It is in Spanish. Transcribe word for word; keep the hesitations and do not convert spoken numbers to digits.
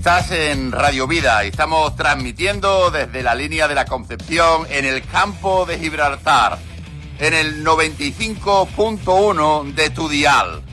Estás en Radio Vida y estamos transmitiendo desde la línea de la Concepción en el campo de Gibraltar, en el noventa y cinco punto uno de tu dial.